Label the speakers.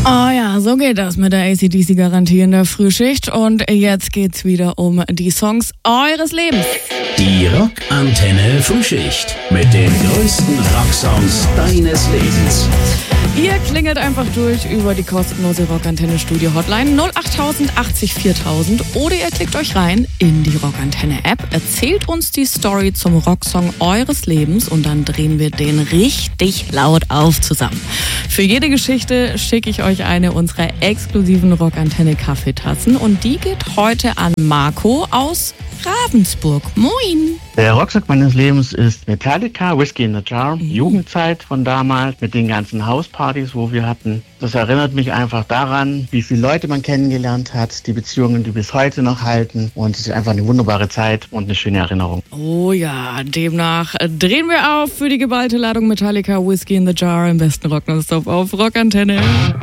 Speaker 1: Oh ja, so geht das mit der AC/DC-Garantie in der Frühschicht. Und jetzt geht's wieder um die Songs eures Lebens.
Speaker 2: Die Rockantenne Frühschicht mit den größten Rocksongs deines Lebens.
Speaker 1: Ihr klingelt einfach durch über die kostenlose Rockantenne Studio Hotline 08000 80 4000 oder ihr klickt euch rein in die Rockantenne App, erzählt uns die Story zum Rocksong eures Lebens und dann drehen wir den richtig laut auf zusammen. Für jede Geschichte schicke ich euch eine unserer exklusiven Rockantenne Kaffeetassen und die geht heute an Marco aus Ravensburg. Moin!
Speaker 3: Der Rocksong meines Lebens ist Metallica, Whiskey in the Jar, Jugendzeit von damals mit den ganzen Hauspartys, wo wir hatten. Das erinnert mich einfach daran, wie viele Leute man kennengelernt hat, die Beziehungen, die bis heute noch halten und es ist einfach eine wunderbare Zeit und eine schöne Erinnerung.
Speaker 1: Oh ja, demnach drehen wir auf für die geballte Ladung Metallica, Whiskey in the Jar, im besten Rock nonstop auf Rockantenne.